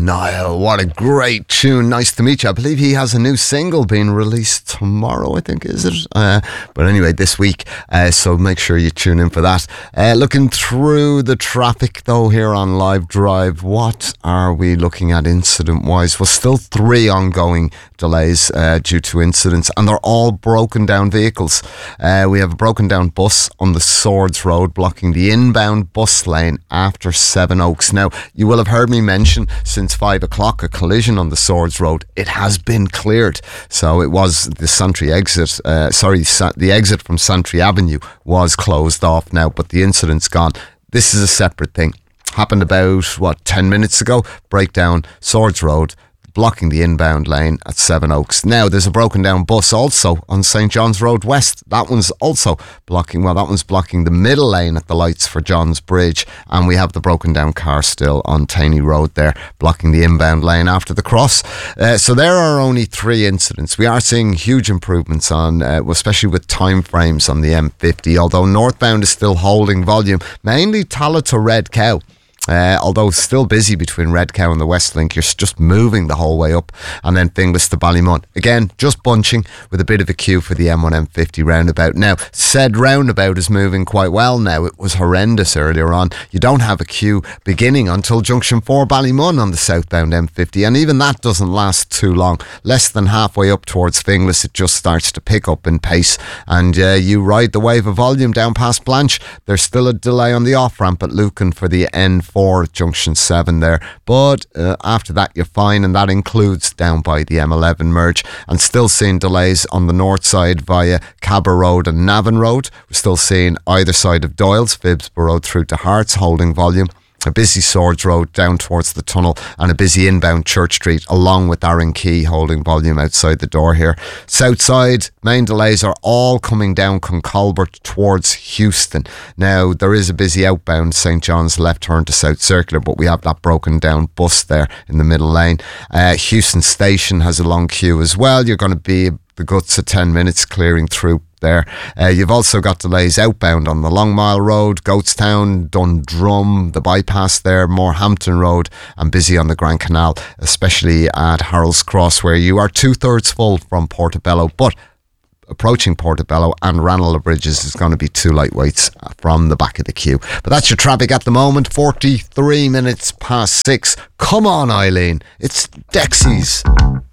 Niall, what a great tune. Nice to meet you. I believe he has a new single being released tomorrow, I think, is it? But anyway, this week, so make sure you tune in for that. Looking through the traffic, though, here on Live Drive, what are we looking at incident-wise? Well, still 3 ongoing delays due to incidents, and they're all broken down vehicles. We have a broken down bus on the Swords Road blocking the inbound bus lane after Sevenoaks. Now, you will have heard me mention since 5 o'clock a collision on the Swords Road. It has been cleared. So it was the Santry exit, the exit from Santry Avenue was closed off now, but the incident's gone. This is a separate thing. Happened about, 10 minutes ago? Breakdown, Swords Road, blocking the inbound lane at Sevenoaks. Now, there's a broken down bus also on St. John's Road West. That one's also blocking the middle lane at the lights for John's Bridge. And we have the broken down car still on Taney Road there, blocking the inbound lane after the cross. So there are only 3 incidents. We are seeing huge improvements on, especially with time frames on the M50, although northbound is still holding volume, mainly Tallaght to Red Cow. Although still busy between Red Cow and the West Link, you're just moving the whole way up, and then Finglas to Ballymun. Again, just bunching with a bit of a queue for the M1 M50 roundabout. Now, said roundabout is moving quite well now. It was horrendous earlier on. You don't have a queue beginning until Junction 4 Ballymun on the southbound M50, and even that doesn't last too long. Less than halfway up towards Finglas, it just starts to pick up in pace, and you ride the wave of volume down past Blanche. There's still a delay on the off-ramp at Lucan for the N4 Junction 7 there, but after that you're fine, and that includes down by the M11 merge, and still seeing delays on the north side via Cabra Road and Navan Road. We're still seeing either side of Doyle's, Phibsborough Road through to Hearts holding volume, a busy Swords Road down towards the tunnel, and a busy inbound Church Street along with Arran Quay holding volume outside the door here. South side, main delays are all coming down Concolbert towards Houston. Now, there is a busy outbound St. John's left turn to South Circular, but we have that broken down bus there in the middle lane. Houston Station has a long queue as well. You're going to be the guts of 10 minutes clearing through there. You've also got delays outbound on the Long Mile Road, Goatstown, Dundrum, the bypass there, Morehampton Road, and busy on the Grand Canal, especially at Harold's Cross, where you are 2/3 full from Portobello, but approaching Portobello and Ranelagh Bridges is going to be 2 lightweights from the back of the queue. But that's your traffic at the moment, 43 minutes past 6. Come on, Eileen, it's Dexys.